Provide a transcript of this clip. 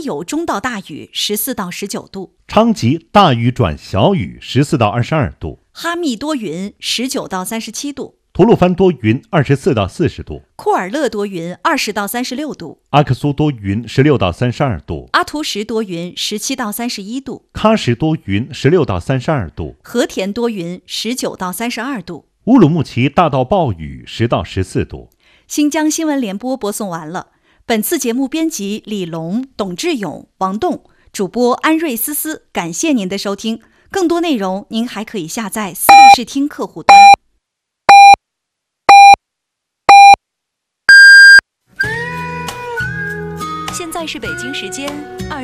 有中到大雨14到19度， 昌吉大雨转小雨14到22度， 哈密多云19到37度， 吐鲁番多云24到40度， 库尔勒多云20到36度， 阿克苏多云16到32度， 阿图什多云17到31度， 喀什多云16到32度， 和田多云19到32度， 乌鲁木齐大到暴雨10到14度。 新疆新闻联播播送完了。本次节目编辑李龙、董志勇、王栋，主播安瑞思思，感谢您的收听。更多内容您还可以下载思路视听客户端。 现在是北京时间